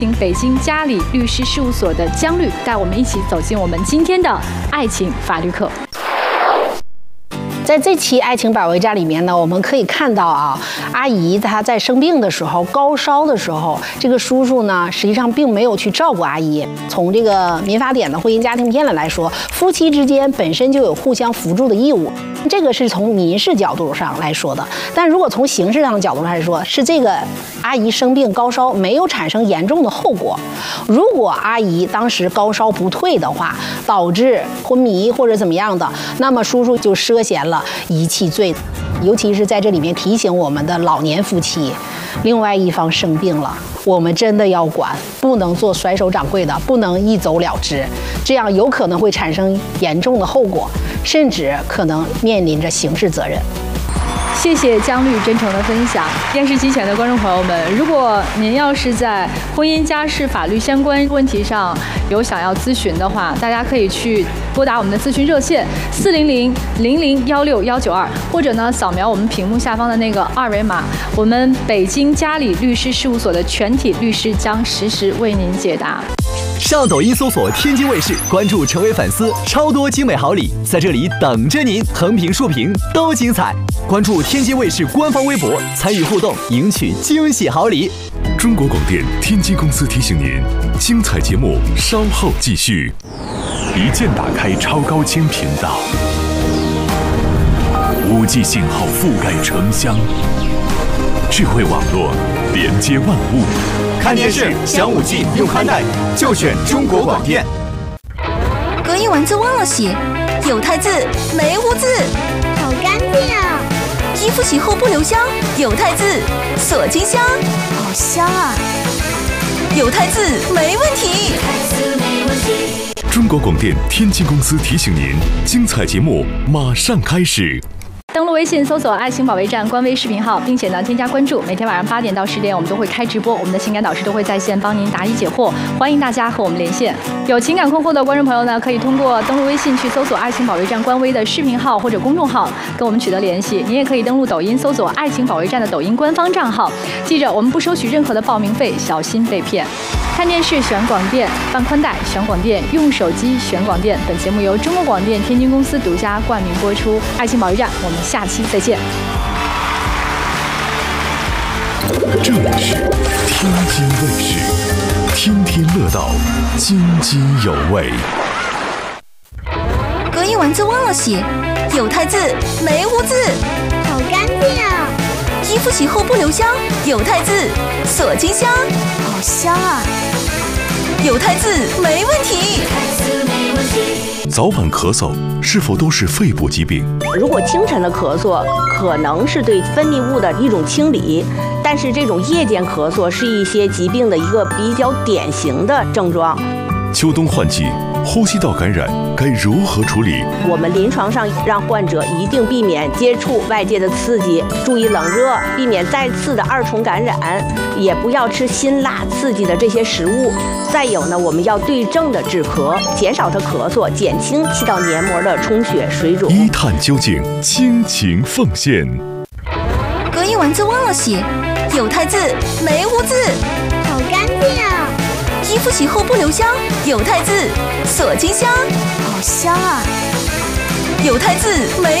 请北京嘉里律师事务所的姜律带我们一起走进我们今天的爱情法律课。 在这期爱情保卫战里面呢，我们可以看到啊，阿姨她在生病的时候、高烧的时候，这个叔叔呢实际上并没有去照顾阿姨。从这个民法典的婚姻家庭篇来说，夫妻之间本身就有互相扶助的义务，这个是从民事角度上来说的。但如果从刑事上的角度来说，是这个阿姨生病高烧没有产生严重的后果。如果阿姨当时高烧不退的话，导致昏迷或者怎么样的，那么叔叔就涉嫌了遗弃罪。尤其是在这里面提醒我们的老年夫妻，另外一方生病了，我们真的要管，不能做甩手掌柜的，不能一走了之，这样有可能会产生严重的后果，甚至可能面临着刑事责任。 谢谢姜律真诚的分享。电视机前的观众朋友们，如果您要是在婚姻家事法律相关问题上有想要咨询的话，大家可以去拨打我们的咨询热线400-0016-192，或者呢扫描我们屏幕下方的那个二维码，我们北京嘉里律师事务所的全体律师将实时为您解答。 上抖音搜索天津卫视，关注成为粉丝，超多精美好礼在这里等着您，横屏竖屏都精彩。关注天津卫视官方微博，参与互动，赢取惊喜好礼。 中国广电天津公司提醒您，精彩节目稍后继续。一键打开超高清频道，5G 信号覆盖城乡，智慧网络连接万物。 看电视享5G用宽带，就选中国广电。 隔音丸子忘了洗，有汰渍没污渍， 好干净啊！ 衣服洗后不留香，有汰渍锁金香， 好香啊！ 有汰渍没问题。 中国广电天津公司提醒您，精彩节目马上开始。 登录微信搜索“爱情保卫战”官微视频号，并且呢添加关注。每天晚上8点到10点，我们都会开直播，我们的情感导师都会在线帮您答疑解惑，欢迎大家和我们连线。有情感困惑的观众朋友呢，可以通过登录微信去搜索“爱情保卫战”官微的视频号或者公众号跟我们取得联系。您也可以登录抖音搜索“爱情保卫战”的抖音官方账号。记着，我们不收取任何的报名费，小心被骗。看电视选广电，办宽带选广电，用手机选广电。本节目由中国广电天津公司独家冠名播出。爱情保卫战，我们下期再见。 这里是天津卫视，天天乐道，津津有味。 隔音丸子忘了洗，有汰渍没污渍， 好干净啊！ 衣服洗后不留香，有汰渍锁金香， 好香啊！ 有汰渍没问题。 早晚咳嗽是否都是肺部疾病？ 如果清晨的咳嗽可能是对分泌物的一种清理，但是这种夜间咳嗽是一些疾病的一个比较典型的症状。 秋冬换季，呼吸道感染该如何处理？ 我们临床上让患者一定避免接触外界的刺激，注意冷热，避免再次的2重感染，也不要吃辛辣刺激的这些食物。再有呢，我们要对症的止咳，减少它咳嗽，减轻气道黏膜的充血水肿。 一探究竟，倾情奉献。 隔音丸子忘了洗，有汰渍没污渍， 好干净啊！ 衣服洗后不留香，有汰渍锁金香， 好香啊！ 有汰渍没